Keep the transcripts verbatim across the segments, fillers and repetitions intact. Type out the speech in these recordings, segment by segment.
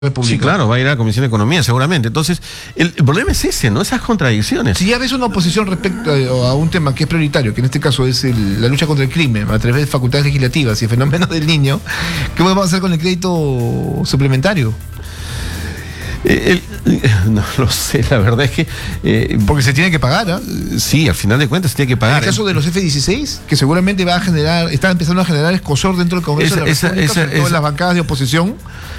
República. Sí, claro, va a ir a la Comisión de Economía seguramente. Entonces, el, el problema es ese, ¿no? Esas contradicciones. Si ya ves una oposición respecto a, a un tema que es prioritario, que en este caso es el, la lucha contra el crimen a través de facultades legislativas y el fenómeno del niño, ¿qué vamos a hacer con el crédito suplementario? Eh, el, no lo sé, la verdad es que... Eh, Porque se tiene que pagar, ¿eh? Sí, al final de cuentas se tiene que pagar. En el caso de los F dieciséis, que seguramente va a generar, está empezando a generar escosor dentro del Congreso esa, de la República, esa, esa, sobre todo en las bancadas de oposición.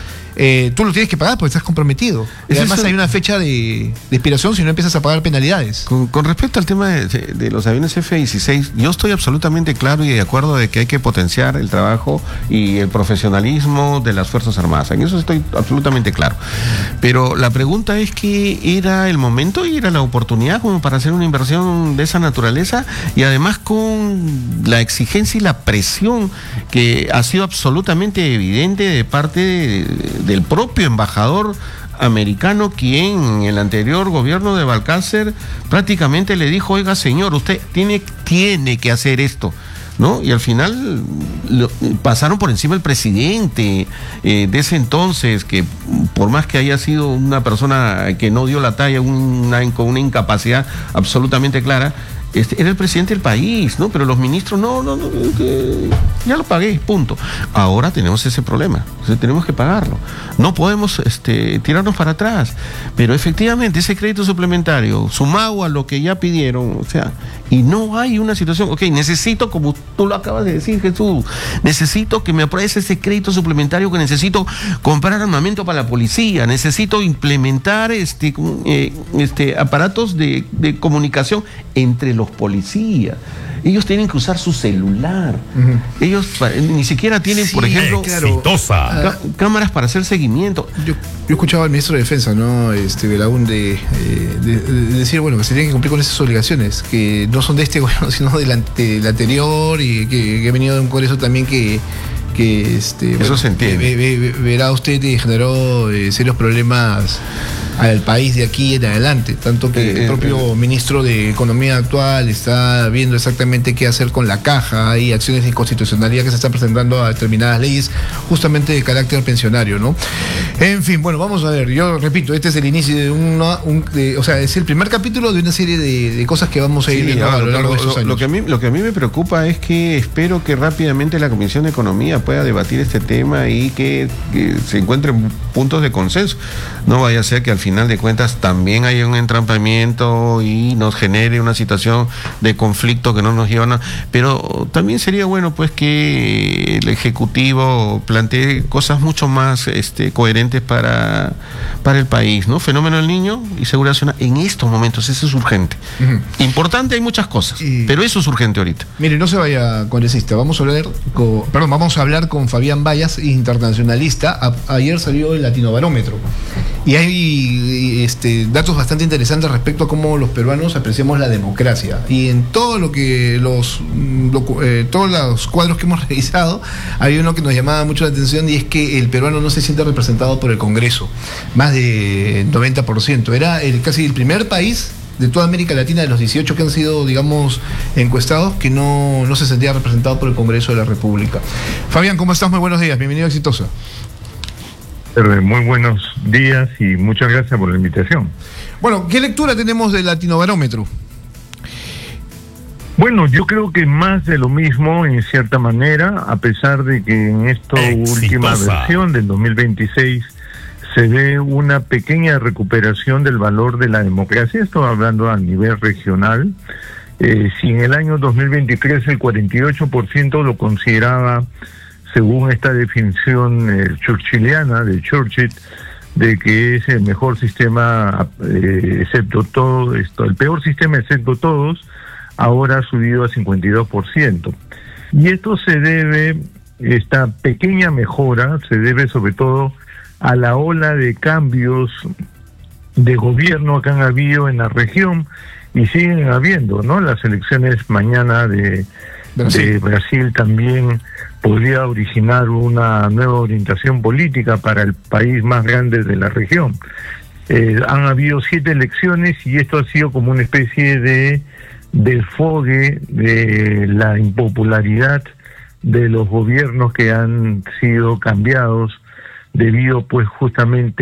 Eh, tú lo tienes que pagar porque estás comprometido. Y además eso, hay una fecha de, de expiración si no empiezas a pagar penalidades. Con, con respecto al tema de, de, de los aviones F dieciséis, yo estoy absolutamente claro y de acuerdo de que hay que potenciar el trabajo y el profesionalismo de las Fuerzas Armadas. En eso estoy absolutamente claro. Pero la pregunta es que era el momento y era la oportunidad como para hacer una inversión de esa naturaleza, y además con la exigencia y la presión que ha sido absolutamente evidente de parte de, del propio embajador americano, quien en el anterior gobierno de Balcácer prácticamente le dijo: oiga señor, usted tiene, tiene que hacer esto, ¿no? Y al final lo, pasaron por encima el presidente eh, de ese entonces, que por más que haya sido una persona que no dio la talla, una, con una incapacidad absolutamente clara, Este, era el presidente del país, ¿no? Pero los ministros, no, no, no, que ya lo pagué, punto. Ahora tenemos ese problema, o sea, tenemos que pagarlo. No podemos este, tirarnos para atrás. Pero efectivamente, ese crédito suplementario, sumado a lo que ya pidieron, o sea, y no hay una situación, ok, necesito, como tú lo acabas de decir, Jesús, necesito que me apruebes ese crédito suplementario, que necesito comprar armamento para la policía, necesito implementar este, eh, este, aparatos de, de comunicación entre los los policías. Ellos tienen que usar su celular. Uh-huh. Ellos ni siquiera tienen, sí, por ejemplo, exitosa. Cá cámaras para hacer seguimiento. Yo, yo escuchaba al ministro de Defensa, ¿no? Este Belaúnde, eh, de, de decir, bueno, que se tienen que cumplir con esas obligaciones, que no son de este gobierno, sino del, ante, del anterior, y que, que ha venido de un congreso también que que este eso bueno, se entiende. Ve, ve, ve, verá usted que generó eh, serios problemas al país de aquí en adelante, tanto que eh, el propio eh, ministro de Economía actual está viendo exactamente qué hacer con la caja. Hay acciones de inconstitucionalidad que se están presentando a determinadas leyes justamente de carácter pensionario, ¿no? En fin, bueno, vamos a ver, yo repito, este es el inicio de una, un, de, o sea, es el primer capítulo de una serie de, de cosas que vamos a ir sí, viendo a lo largo lo, de estos lo, años. Lo que, a mí, lo que a mí me preocupa es que espero que rápidamente la Comisión de Economía pueda debatir este tema y que, que se encuentren puntos de consenso. No vaya a ser que al final de cuentas también haya un entrampamiento y nos genere una situación de conflicto que no nos lleva a nada. Pero también sería bueno pues que el Ejecutivo plantee cosas mucho más este, coherentes para, para el país, ¿no? Fenómeno del niño y seguridad nacional en estos momentos, eso es urgente. Uh-huh. Importante, hay muchas cosas, y, pero eso es urgente ahorita. Mire, no se vaya, congresista, vamos a hablar con, perdón, vamos a hablar con Fabián Bayas, internacionalista. A, ayer salió el Latinobarómetro y hay este, datos bastante interesantes respecto a cómo los peruanos apreciamos la democracia, y en todo lo que los lo, eh, todos los cuadros que hemos revisado hay uno que nos llamaba mucho la atención, y es que el peruano no se siente representado por el Congreso, más de noventa por ciento. Era el, casi el primer país de toda América Latina, de los dieciocho que han sido, digamos, encuestados, que no, no se sentía representado por el Congreso de la República. Fabián, ¿cómo estás? Muy buenos días, bienvenido a Exitosa. Muy buenos días y muchas gracias por la invitación. Bueno, ¿qué lectura tenemos del Latinobarómetro? Bueno, yo creo que más de lo mismo, en cierta manera, a pesar de que en esta Exitosa. última versión del dos mil veintiséis se ve una pequeña recuperación del valor de la democracia. Estoy hablando a nivel regional. Eh, si en el año dos mil veintitrés el cuarenta y ocho por ciento lo consideraba, según esta definición eh, churchilliana de Churchill, de que es el mejor sistema, eh, excepto todo esto, el peor sistema excepto todos, ahora ha subido a cincuenta y dos por ciento. Y esto se debe, esta pequeña mejora, se debe sobre todo a la ola de cambios de gobierno que han habido en la región y siguen habiendo, ¿no? Las elecciones mañana de Brasil, de Brasil también podría originar una nueva orientación política para el país más grande de la región. Eh, han habido siete elecciones y esto ha sido como una especie de desfogue de la impopularidad de los gobiernos que han sido cambiados debido pues justamente